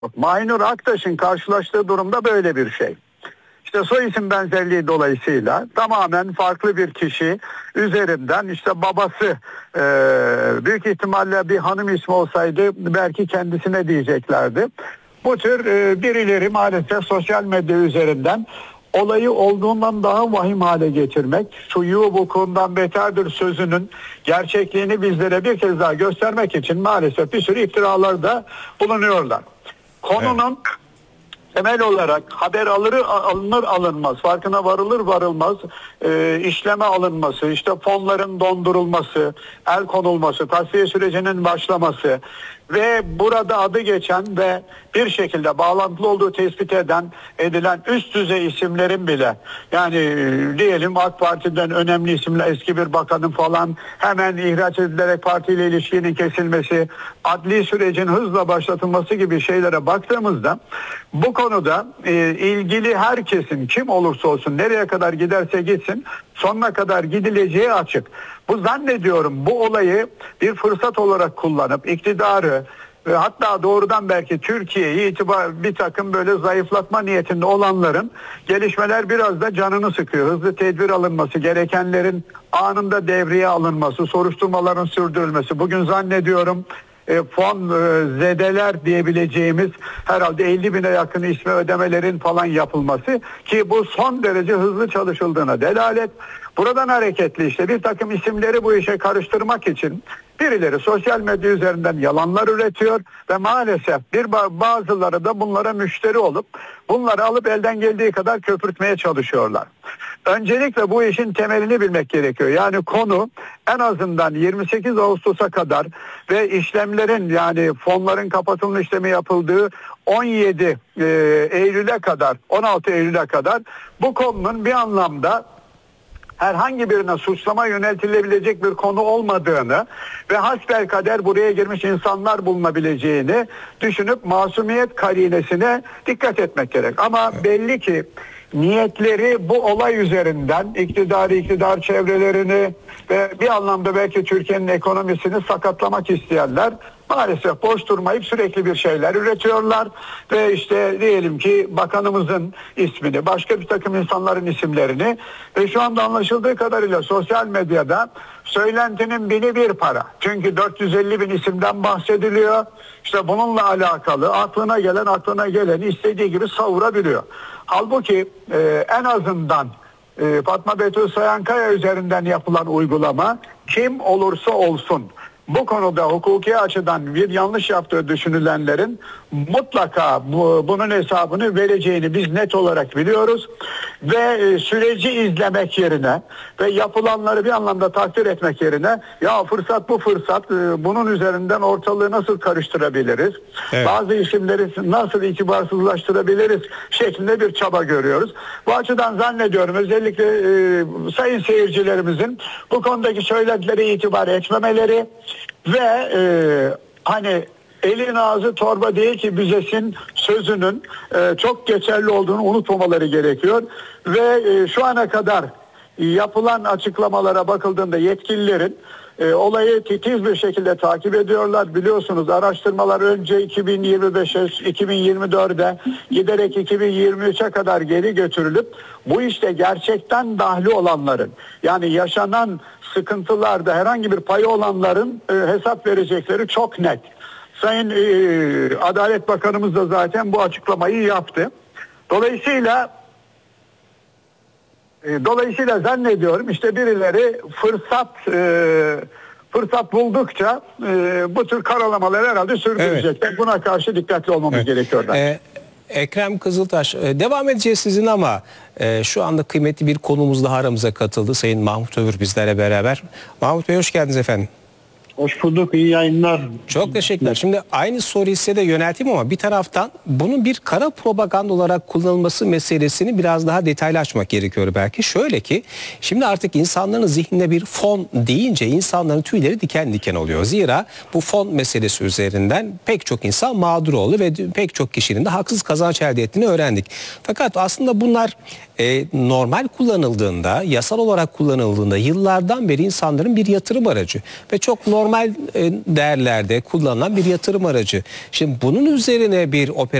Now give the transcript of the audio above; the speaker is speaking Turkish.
Mahinur Aktaş'ın karşılaştığı durumda böyle bir şey. İşte soy isim benzerliği dolayısıyla tamamen farklı bir kişi üzerinden işte babası büyük ihtimalle bir hanım ismi olsaydı belki kendisine diyeceklerdi. Bu tür birileri maalesef sosyal medya üzerinden olayı olduğundan daha vahim hale getirmek, şu vukuundan beterdir sözünün gerçekliğini bizlere bir kez daha göstermek için maalesef bir sürü iftiralarda bulunuyorlar. Konunun temel olarak haber alınır alınmaz, farkına varılır varılmaz işleme alınması, işte fonların dondurulması, el konulması, tasfiye sürecinin başlaması ve burada adı geçen ve bir şekilde bağlantılı olduğu tespit edilen üst düzey isimlerin bile, yani diyelim AK Parti'den önemli isimler, eski bir bakanın falan hemen ihraç edilerek partiyle ilişkinin kesilmesi, adli sürecin hızla başlatılması gibi şeylere baktığımızda bu konuda ilgili herkesin kim olursa olsun nereye kadar giderse gitsin sonuna kadar gidileceği açık. Bu zannediyorum bu olayı bir fırsat olarak kullanıp iktidarı ve hatta doğrudan belki Türkiye'yi bir takım böyle zayıflatma niyetinde olanların gelişmeler biraz da canını sıkıyor. Hızlı tedbir alınması, gerekenlerin anında devreye alınması, soruşturmaların sürdürülmesi. Bugün zannediyorum fon zedeler diyebileceğimiz herhalde 50 bine yakın ismi ödemelerin falan yapılması ki bu son derece hızlı çalışıldığına delalet. Buradan hareketli işte bir takım isimleri bu işe karıştırmak için birileri sosyal medya üzerinden yalanlar üretiyor ve maalesef bazıları da bunlara müşteri olup bunları alıp elden geldiği kadar köpürtmeye çalışıyorlar. Öncelikle bu işin temelini bilmek gerekiyor. Yani konu en azından 28 Ağustos'a kadar ve işlemlerin yani fonların kapatılma işlemi yapıldığı 17 Eylül'e kadar 16 Eylül'e kadar bu konunun bir anlamda herhangi birine suçlama yöneltilebilecek bir konu olmadığını ve hasbelkader buraya girmiş insanlar bulunabileceğini düşünüp masumiyet karinesine dikkat etmek gerek. Ama belli ki niyetleri bu olay üzerinden iktidar çevrelerini ve bir anlamda belki Türkiye'nin ekonomisini sakatlamak isteyenler maalesef boş durmayıp sürekli bir şeyler üretiyorlar ve işte diyelim ki bakanımızın ismini, başka bir takım insanların isimlerini ve şu anda anlaşıldığı kadarıyla sosyal medyada söylentinin bini bir para. Çünkü 450 bin isimden bahsediliyor. İşte bununla alakalı aklına geleni istediği gibi savurabiliyor. Halbuki en azından Fatma Betül Sayankaya üzerinden yapılan uygulama kim olursa olsun bu konuda hukuki açıdan bir yanlış yaptığı düşünülenlerin mutlaka bunun hesabını vereceğini biz net olarak biliyoruz. Ve süreci izlemek yerine ve yapılanları bir anlamda takdir etmek yerine ya fırsat bu fırsat bunun üzerinden ortalığı nasıl karıştırabiliriz? Evet. Bazı isimleri nasıl itibarsızlaştırabiliriz şeklinde bir çaba görüyoruz. Bu açıdan zannediyorum özellikle sayın seyircilerimizin bu konudaki söylentileri itibar etmemeleri ve hani elin ağzı torba değil ki büzesin sözünün çok geçerli olduğunu unutmamaları gerekiyor. Ve şu ana kadar yapılan açıklamalara bakıldığında yetkililerin olayı titiz bir şekilde takip ediyorlar. Biliyorsunuz araştırmalar önce 2025'e, 2024'e giderek 2023'e kadar geri götürülüp bu işte gerçekten dahli olanların yani yaşanan sıkıntılarda herhangi bir payı olanların hesap verecekleri çok net. Sayın Adalet Bakanımız da zaten bu açıklamayı yaptı. Dolayısıyla zannediyorum işte birileri fırsat buldukça bu tür karalamaları herhalde sürdürecekler. Evet. Buna karşı dikkatli olmamız gerekiyor. Ekrem Kızıltaş, devam edeceğiz sizin ama şu anda kıymetli bir konumuz daha aramıza katıldı. Sayın Mahmut Övür bizlerle beraber. Mahmut Bey hoş geldiniz efendim. Hoş bulduk, iyi yayınlar. Çok teşekkürler. Şimdi aynı soruyu size de yönelteyim ama bir taraftan bunun bir kara propaganda olarak kullanılması meselesini biraz daha detaylı açmak gerekiyor belki. Şöyle ki şimdi artık insanların zihninde bir fon deyince insanların tüyleri diken diken oluyor. Zira bu fon meselesi üzerinden pek çok insan mağdur oldu ve pek çok kişinin de haksız kazanç elde ettiğini öğrendik. Fakat aslında bunlar normal kullanıldığında, yasal olarak kullanıldığında yıllardan beri insanların bir yatırım aracı ve çok normal normal değerlerde kullanılan bir yatırım aracı. Şimdi bunun üzerine bir